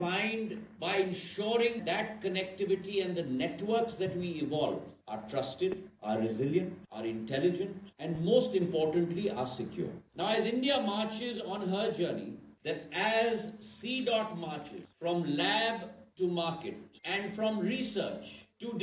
defined by ensuring that connectivity and the networks that we evolve are trusted, are resilient, are intelligent, and most importantly, are secure. Now, as India marches on her journey, that as C. Dot marches from lab to market and from research to